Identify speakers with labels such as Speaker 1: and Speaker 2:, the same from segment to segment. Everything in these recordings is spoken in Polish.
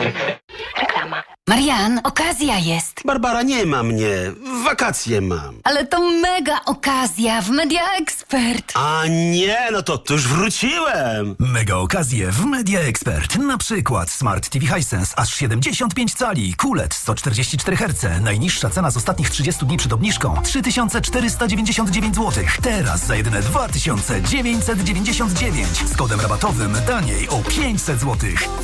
Speaker 1: Reklama. Marian, okazja jest.
Speaker 2: Barbara, nie ma mnie. Wakacje mam.
Speaker 1: Ale to mega okazja w Media Expert.
Speaker 2: A nie, no to już wróciłem.
Speaker 3: Mega okazje w Media Expert. Na przykład Smart TV Hisense aż 75 cali, QLED 144 Hz. Najniższa cena z ostatnich 30 dni przed obniżką 3499 zł. Teraz za jedyne 2999. Z kodem rabatowym taniej o 500 zł.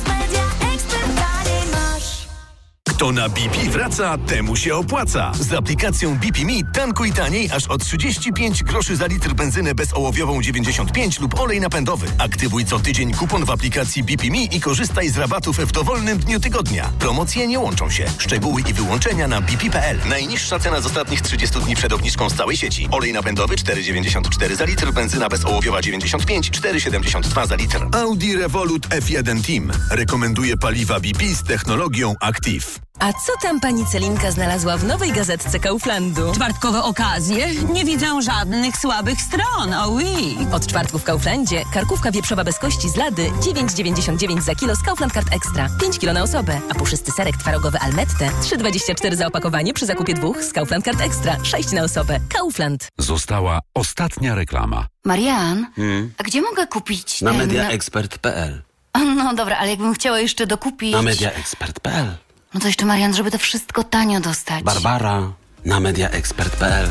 Speaker 4: Kto na BP wraca, temu się opłaca. Z aplikacją BP Me tankuj taniej aż o 35 groszy za litr benzynę bezołowiową 95 lub olej napędowy. Aktywuj co tydzień kupon w aplikacji BP Me i korzystaj z rabatów w dowolnym dniu tygodnia. Promocje nie łączą się. Szczegóły i wyłączenia na bp.pl. Najniższa cena z ostatnich 30 dni przed obniżką z całej sieci. Olej napędowy 4,94 za litr, benzyna bezołowiowa 95, 4,72 za litr. Audi Revolut F1 Team rekomenduje paliwa BP z technologią Active.
Speaker 5: A co tam pani Celinka znalazła w nowej gazetce Kauflandu?
Speaker 6: Czwartkowe okazje? Nie widzę żadnych słabych stron, oui.
Speaker 5: Od czwartku w Kauflandzie karkówka wieprzowa bez kości z lady 9,99 za kilo z Kaufland Card Extra. 5 kilo na osobę. A puszysty serek twarogowy Almette 3,24 za opakowanie przy zakupie 2 z Kaufland Card Extra. 6 na osobę. Kaufland.
Speaker 7: Została ostatnia reklama.
Speaker 1: Marian, a gdzie mogę kupić
Speaker 2: Na
Speaker 1: ten...
Speaker 2: mediaexpert.pl.
Speaker 1: No dobra, ale jakbym chciała jeszcze dokupić...
Speaker 2: Na mediaexpert.pl.
Speaker 1: No to jeszcze, Marian, żeby to wszystko tanio dostać.
Speaker 2: Barbara, na mediaexpert.pl.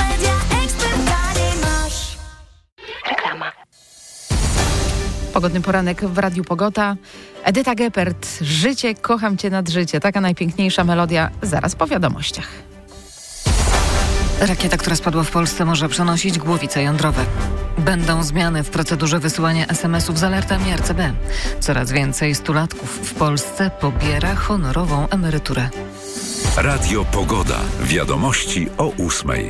Speaker 1: Reklama.
Speaker 8: Pogodny poranek w Radiu Pogoda. Edyta Geppert, Życie, kocham cię nad życie. Taka najpiękniejsza melodia zaraz po wiadomościach.
Speaker 9: Rakieta, która spadła w Polsce, może przenosić głowice jądrowe. Będą zmiany w procedurze wysyłania SMS-ów z alertami RCB. Coraz więcej stulatków w Polsce pobiera honorową emeryturę.
Speaker 7: Radio Pogoda. Wiadomości o 8:00.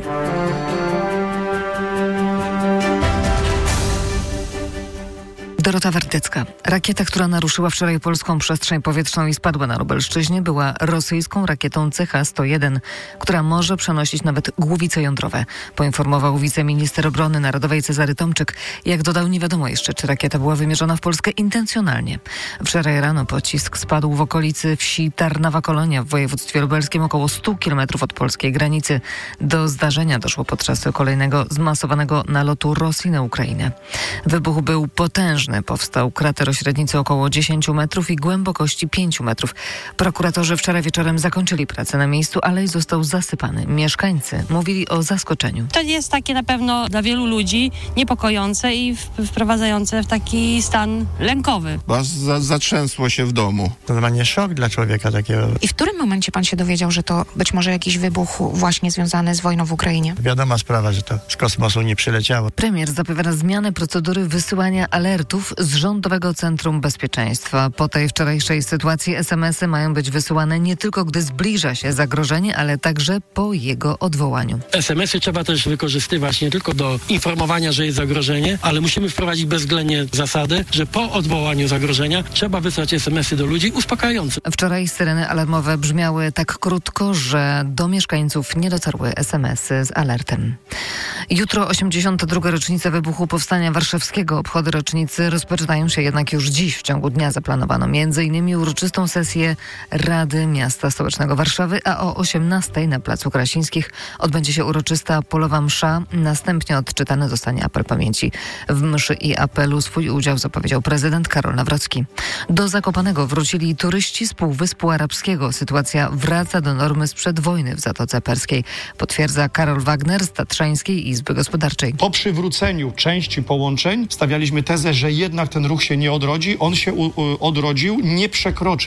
Speaker 9: Dorota Werdycka. Rakieta, która naruszyła wczoraj polską przestrzeń powietrzną i spadła na Lubelszczyźnie, była rosyjską rakietą CH-101, która może przenosić nawet głowice jądrowe, poinformował wiceminister obrony narodowej Cezary Tomczyk. Jak dodał, nie wiadomo jeszcze, czy rakieta była wymierzona w Polskę intencjonalnie. Wczoraj rano pocisk spadł w okolicy wsi Tarnawa-Kolonia w województwie lubelskim, około 100 km od polskiej granicy. Do zdarzenia doszło podczas kolejnego zmasowanego nalotu Rosji na Ukrainę. Wybuch był potężny. Powstał krater o średnicy około 10 metrów i głębokości 5 metrów. Prokuratorzy wczoraj wieczorem zakończyli pracę na miejscu, ale został zasypany. Mieszkańcy mówili o zaskoczeniu.
Speaker 6: To jest takie na pewno dla wielu ludzi niepokojące i wprowadzające w taki stan lękowy.
Speaker 10: Bo zatrzęsło się w domu.
Speaker 11: To normalnie szok dla człowieka takiego.
Speaker 12: I w którym momencie pan się dowiedział, że to być może jakiś wybuch właśnie związany z wojną w Ukrainie?
Speaker 11: Wiadoma sprawa, że to z kosmosu nie przyleciało.
Speaker 9: Premier zapowiada zmianę procedury wysyłania alertów z Rządowego Centrum Bezpieczeństwa. Po tej wczorajszej sytuacji SMS-y mają być wysyłane nie tylko gdy zbliża się zagrożenie, ale także po jego odwołaniu.
Speaker 13: SMS-y trzeba też wykorzystywać nie tylko do informowania, że jest zagrożenie, ale musimy wprowadzić bezwzględnie zasadę, że po odwołaniu zagrożenia trzeba wysłać SMS-y do ludzi uspokajające.
Speaker 9: Wczoraj syreny alarmowe brzmiały tak krótko, że do mieszkańców nie dotarły SMS-y z alertem. Jutro 82. rocznica wybuchu Powstania Warszawskiego. Obchody rocznicy rozpoczynają się jednak już dziś. W ciągu dnia zaplanowano m.in. uroczystą sesję Rady Miasta Stołecznego Warszawy, a o 18:00 na Placu Krasińskich odbędzie się uroczysta polowa msza. Następnie odczytany zostanie apel pamięci. W mszy i apelu swój udział zapowiedział prezydent Karol Nawrocki. Do Zakopanego wrócili turyści z Półwyspu Arabskiego. Sytuacja wraca do normy sprzed wojny w Zatoce Perskiej, potwierdza Karol Wagner z Tatrzańskiej Izby Gospodarczej.
Speaker 14: Po przywróceniu części połączeń stawialiśmy tezę, że jednak ten ruch się nie odrodzi. On się odrodził, nie przekroczy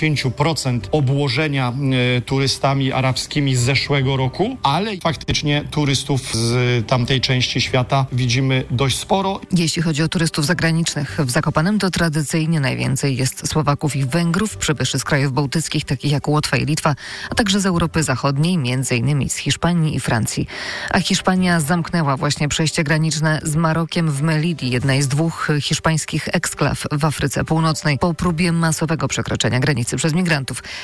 Speaker 14: 50% obłożenia turystami arabskimi z zeszłego roku, ale faktycznie turystów z tamtej części świata widzimy dość sporo.
Speaker 9: Jeśli chodzi o turystów zagranicznych, w Zakopanem to tradycyjnie najwięcej jest Słowaków i Węgrów, przybyszy z krajów bałtyckich takich jak Łotwa i Litwa, a także z Europy Zachodniej, m.in. z Hiszpanii i Francji. A Hiszpania zamknęła właśnie przejście graniczne z Marokiem w Melili, jednej z 2 hiszpańskich eksklaw w Afryce Północnej, po próbie masowego przekroczenia granicy przez migrantów.